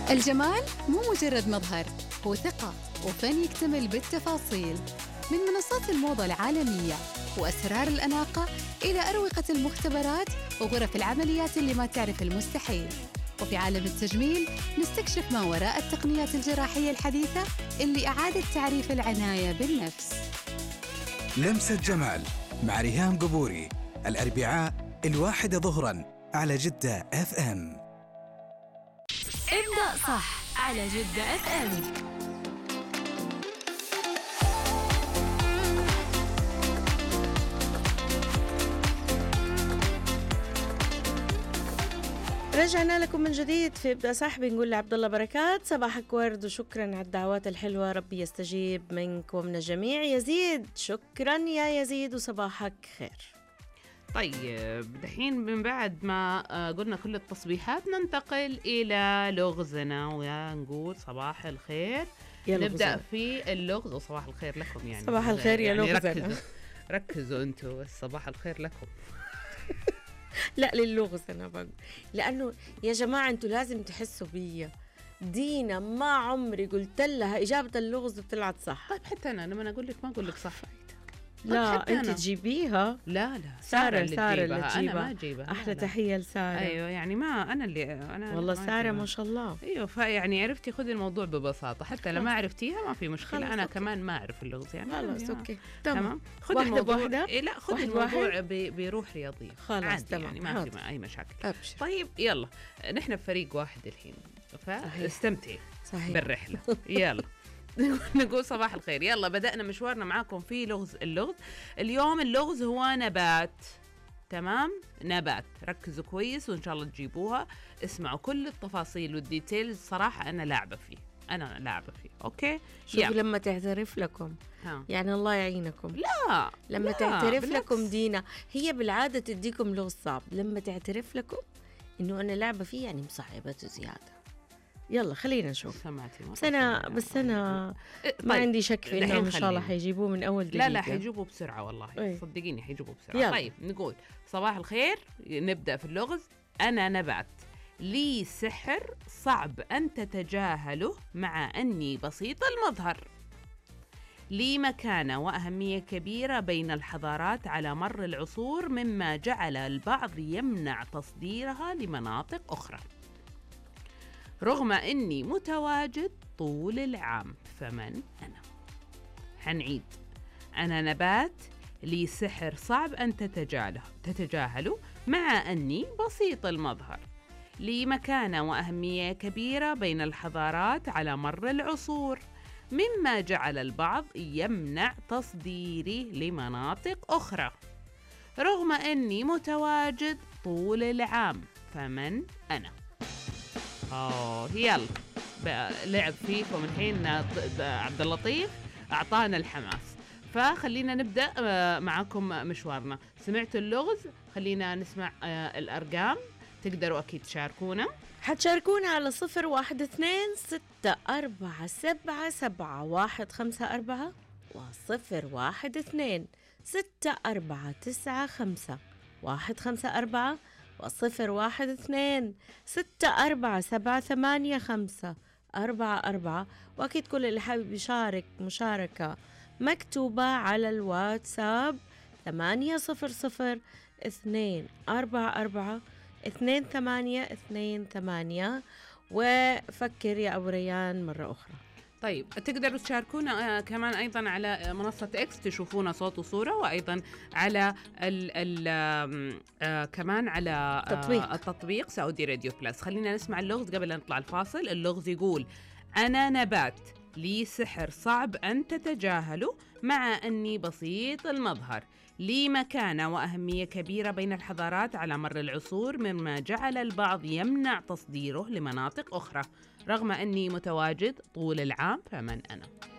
الجمال مو مجرد مظهر، هو ثقة وفن يكتمل بالتفاصيل. من منصات الموضة العالمية وأسرار الأناقة إلى أروقة المختبرات وغرف العمليات اللي ما تعرف المستحيل. وفي عالم التجميل نستكشف ما وراء التقنيات الجراحية الحديثة اللي أعادت تعريف العناية بالنفس. لمسة جمال مع ريهام قبوري، الأربعاء 1 ظهراً على جدة FM. ابدأ صح على جدة FM. رجعنا لكم من جديد في ابدأ صح. بنقول لعبد الله بركات صباحك ورد وشكرا على الدعوات الحلوة، ربي يستجيب منك ومن الجميع. يزيد شكرا يا يزيد وصباحك خير. طيب دحين من بعد ما قلنا كل التصبيحات ننتقل إلى لغزنا ونقول صباح الخير. نبدأ غزنا في اللغز وصباح الخير لكم. يعني صباح الخير يا يعني لغزنا. ركزوا أنتوا، صباح الخير لكم. لا للغز أنا بقول، لأنه يا جماعة أنتوا لازم تحسوا بيا. دينا ما عمري قلت لها إجابة اللغز وطلعت صح. طيب حتى أنا لما أقول لك ما أقول لك صح. لا أنت تجيبيها. لا سارة اللي تجيبها. أنا ما أجيبها. أحلى تحية لسارة. أيوة يعني ما أنا اللي أنا والله سارة ما شاء الله. أيوة فيعني عرفتي خذي الموضوع ببساطة، حتى لما عرفتيها ما في مشكلة. أنا كمان ما أعرف اللغز يعني. خلاص أوكي تمام. خذي الموضوع لا خذي الموضوع بروح رياضية. خلاص تمام يعني ما في أي مشاكل. أبشر. طيب يلا نحن بفريق واحد الحين فاستمتعي بالرحلة. يلا نقول صباح الخير. يلا بدأنا مشوارنا معاكم في اللغز اليوم. اللغز هو نبات. تمام، نبات. ركزوا كويس وإن شاء الله تجيبوها. اسمعوا كل التفاصيل والديتيلز. صراحة أنا لعبة فيه. أوكي شوفوا لما تعترف لكم يعني الله يعينكم. لما تعترف لكم دينا، هي بالعادة تديكم لغز صعب. لما تعترف لكم إنه أنا لعبة فيه يعني مصعبته زيادة. يلا خلينا نشوف. سمعتي بس أنا ما عندي شك في إنهم إن شاء الله حيجيبوه من أول دقيقة. لا حيجيبوه بسرعة والله. صدقيني حيجيبوه بسرعة. يلا. طيب نقول صباح الخير. نبدأ في اللغز. أنا نبات لي سحر صعب أن تتجاهله مع أني بسيط المظهر. لي مكانة وأهمية كبيرة بين الحضارات على مر العصور، مما جعل البعض يمنع تصديرها لمناطق أخرى. رغم أني متواجد طول العام، فمن أنا؟ حنعيد. أنا نبات لي سحر صعب أن تتجاهله مع أني بسيط المظهر. لي مكانة وأهمية كبيرة بين الحضارات على مر العصور، مما جعل البعض يمنع تصديري لمناطق أخرى. رغم أني متواجد طول العام، فمن أنا؟ يلا لعب فيكم الحين عبد اللطيف، أعطانا الحماس. فخلينا نبدأ معكم مشوارنا. سمعتوا اللغز؟ خلينا نسمع الأرقام. تقدروا أكيد تشاركونا. حتشاركونا على 012-647-77154 و012-649-154 و012-647-854. وأكيد كل اللي حابب يشارك مشاركة مكتوبة على الواتساب 800-244-2828. وفكر يا أبو ريان مرة أخرى. طيب تقدروا تشاركونا كمان أيضا على منصة إكس، تشوفونا صوت وصورة، وأيضا على كمان على التطبيق سعودي راديو بلس. خلينا نسمع اللغز قبل أن نطلع الفاصل. اللغز يقول: أنا نبات لي سحر صعب أن تتجاهله مع أني بسيط المظهر. لي مكانة وأهمية كبيرة بين الحضارات على مر العصور، مما جعل البعض يمنع تصديره لمناطق أخرى. رغم أني متواجد طول العام، فمن أنا؟